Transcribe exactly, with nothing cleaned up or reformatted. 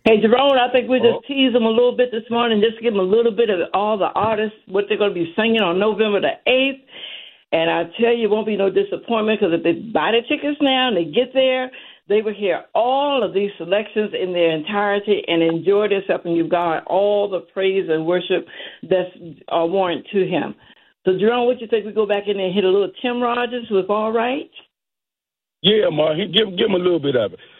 Hey, Jerome, I think we Oh, just tease them a little bit this morning, just give them a little bit of all the artists, what they're going to be singing on November the eighth. And I tell you, it won't be no disappointment because if they buy the tickets now and they get there, they will hear all of these selections in their entirety and enjoy themselves and give God all the praise and worship that's uh, warrant to him. So, Jerome, what you think we go back in there and hit a little Tim Rogers with All Right? yeah, Ma. He, give, give him a little bit of it.